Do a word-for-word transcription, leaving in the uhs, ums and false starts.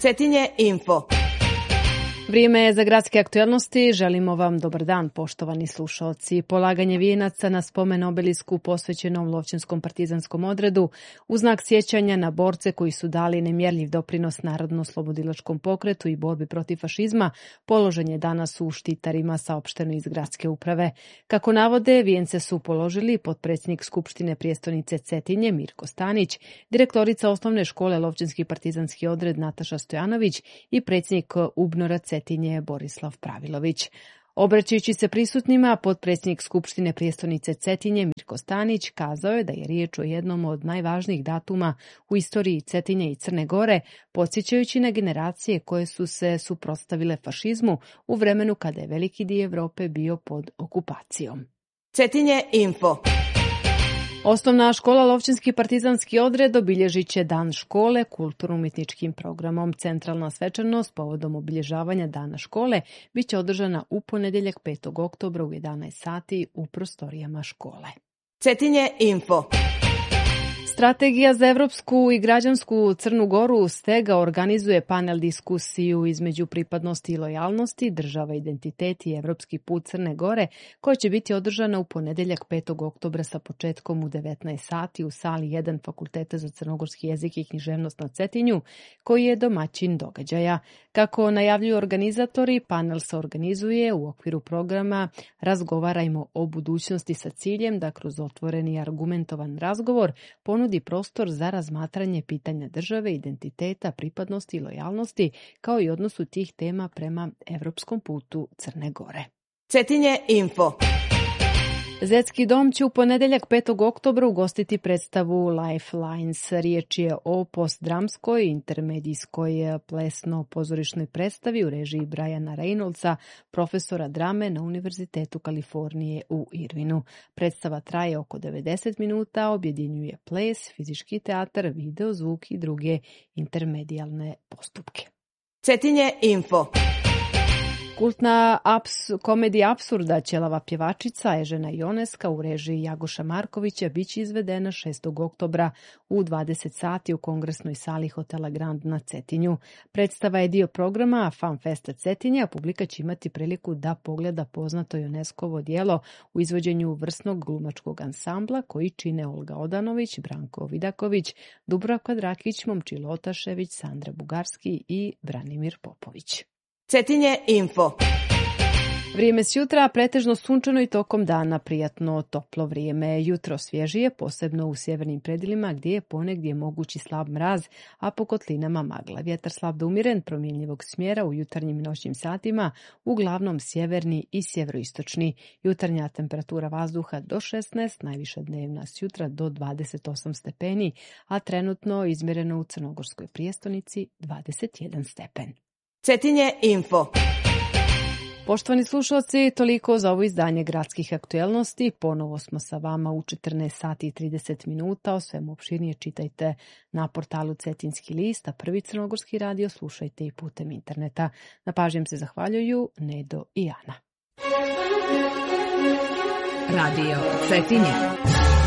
Cetinje info. Vrijeme je za gradske aktualnosti. Želimo vam dobar dan, poštovani slušalci. Polaganje vijenaca na spomen obelisku posvećenom Lovćenskom partizanskom odredu u znak sjećanja na borce koji su dali nemjerljiv doprinos narodno-slobodilačkom pokretu i borbi protiv fašizma položen je danas u Štitarima, saopšteno iz gradske uprave. Kako navode, vijence su položili potpredsjednik Skupštine prijestolnice Cetinje Mirko Stanić, direktorica osnovne škole Lovćenski partizanski odred Nataša Stojanović i predsjednik UBNOR-a Cetinje Borislav Pravilović. Obraćajući se prisutnima, potpredsjednik Skupštine prijestolnice Cetinje Mirko Stanić kazao je da je riječ o jednom od najvažnijih datuma u istoriji Cetinje i Crne Gore, podsjećajući na generacije koje su se suprotstavile fašizmu u vremenu kada je veliki dio Europe bio pod okupacijom. Cetinje info. Osnovna škola Lovćenski partizanski odred obilježit će Dan škole kulturno-umjetničkim programom. Centralna svečanost povodom obilježavanja Dana škole bit će održana u ponedjeljak petog oktobra u jedanaest sati u prostorijama škole. Cetinje info. Strategija za evropsku i građansku Crnu Goru Stega organizuje panel diskusiju između pripadnosti i lojalnosti, država, identitet i evropski put Crne Gore, koja će biti održana u ponedjeljak petog oktobra sa početkom u devetnaest sati u sali jedan Fakulteta za crnogorski jezik i književnost na Cetinju, koji je domaćin događaja. Kako najavljuju organizatori, panel se organizuje u okviru programa Razgovarajmo o budućnosti sa ciljem da kroz otvoreni i argumentovan razgovor ponudi prostor za razmatranje pitanja države, identiteta, pripadnosti i lojalnosti, kao i odnosu tih tema prema evropskom putu Crne Gore. Cetinje info. Zetski dom će u ponedjeljak petog oktobra ugostiti predstavu Lifelines. Riječ je o postdramskoj, intermedijskoj plesno-pozorišnoj predstavi u režiji Briana Reynoldsa, profesora drame na Univerzitetu Kalifornije u Irvinu. Predstava traje oko devedeset minuta, objedinjuje ples, fizički teatar, video, zvuk i druge intermedijalne postupke. Cetinje info. Kultna aps, komedija apsurda Ćelava pjevačica Ežena Ioneska u režiji Jagoša Markovića biće izvedena šestog oktobra u dvadeset sati u kongresnoj sali hotela Grand na Cetinju. Predstava je dio programa Fan Festa Cetinje, a publika će imati priliku da pogleda poznato Ioneskovo djelo u izvođenju vrsnog glumačkog ansambla koji čine Olga Odanović, Branko Vidaković, Dubravka Drakić, Momčilo Otašević, Sandra Bugarski i Branimir Popović. Cetinje info. Vrijeme s jutra pretežno sunčano i tokom dana prijatno toplo vrijeme. Jutro svježije, posebno u sjevernim predjelima gdje je ponegdje mogući slab mraz, a po kotlinama magla. Vjetar slab do umjeren, promjenjivog smjera u jutarnjim i noćnim satima, uglavnom sjeverni i sjeveroistočni. Jutarnja temperatura vazduha do šesnaest, najviša dnevna s jutra do dvadeset osam stepeni, a trenutno izmjereno u crnogorskoj prijestolnici dvadeset jedan stepen. Cetinje info. Poštovani slušalci, toliko za ovo izdanje gradskih aktualnosti. Ponovo smo sa vama u četrnaest sati i trideset minuta. O svemu opširnije čitajte na portalu Cetinski list, a Prvi crnogorski radio slušajte i putem interneta. Na pažnjem se zahvaljuju Nedo i Ana. Radio Cetinje.